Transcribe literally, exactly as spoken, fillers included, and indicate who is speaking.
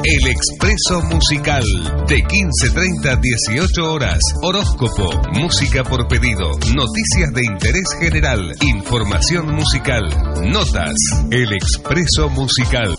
Speaker 1: El Expreso Musical, de quince treinta a dieciocho horas. Horóscopo, música por pedido, noticias de interés general, información musical, notas. El Expreso Musical.